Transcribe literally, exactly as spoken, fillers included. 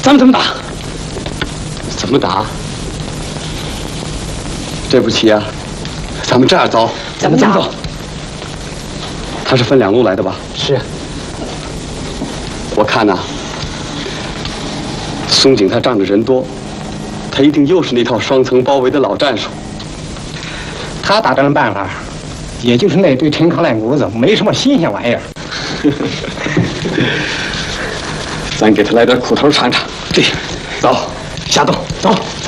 咱们怎么打？ 怎么打？对不起啊，咱们这样走。 咱们这么走？ 他是分两路来的吧？ 是。 我看呐、啊，松井他仗着人多，他一定又是那套双层包围的老战术。 他打仗的办法，也就是那堆陈糠烂谷子，没什么新鲜玩意儿。 咱给他来点苦头尝尝。 对，走，下洞，走。